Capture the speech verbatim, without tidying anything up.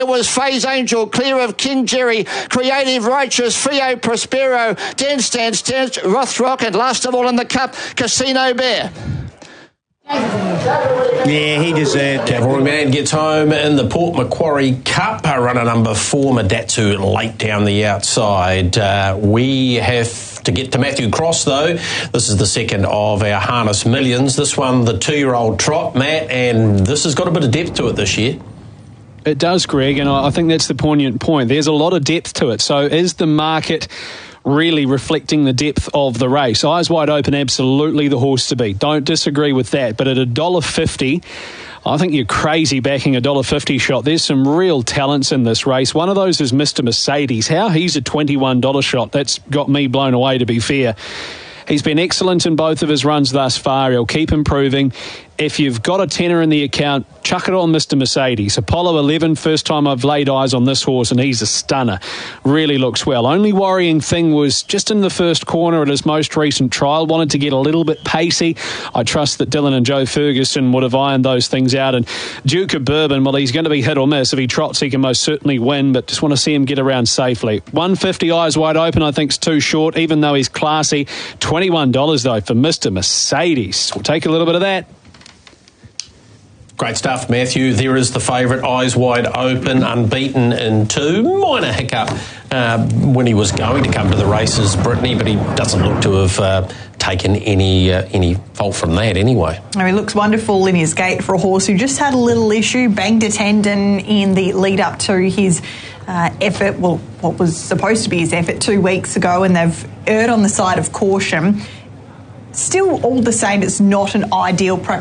It was Faze Angel, clear of King Jerry, Creative Righteous, Frio Prospero, Dance Dance Dance, Rothrock, and last of all in the cup, Casino Bear. Yeah, he deserved it. Cavalry Man gets home in the Port Macquarie Cup. Runner number four, Madatsu, late down the outside. Uh, we have to get to Matthew Cross, though. This is the second of our Harness Millions. This one, the two-year-old trot, Matt, and this has got a bit of depth to it this year. It does, Greg, and I think that's the poignant point. There's a lot of depth to it. So is the market really reflecting the depth of the race? Eyes Wide Open, absolutely the horse to beat. Don't disagree with that. But at one dollar fifty, I think you're crazy backing a one dollar fifty shot. There's some real talents in this race. One of those is Mister Mercedes. How he's a twenty-one dollars shot, that's got me blown away, to be fair. He's been excellent in both of his runs thus far. He'll keep improving. If you've got a tenner in the account, chuck it on Mister Mercedes. Apollo eleven, first time I've laid eyes on this horse, and he's a stunner. Really looks well. Only worrying thing was just in the first corner at his most recent trial, wanted to get a little bit pacey. I trust that Dylan and Joe Ferguson would have ironed those things out. And Duke of Bourbon, well, he's going to be hit or miss. If he trots, he can most certainly win, but just want to see him get around safely. one fifty Eyes Wide Open, I think, is too short, even though he's classy. twenty-one dollars, though, for Mister Mercedes. We'll take a little bit of that. Great stuff, Matthew. There is the favourite, Eyes Wide Open, unbeaten in two. Minor hiccup uh, when he was going to come to the races, Brittany, but he doesn't look to have uh, taken any uh, any fault from that anyway. Oh, he looks wonderful in his gait for a horse who just had a little issue, banged a tendon in the lead up to his uh, effort, well, what was supposed to be his effort two weeks ago, and they've erred on the side of caution. Still, all the same, it's not an ideal prep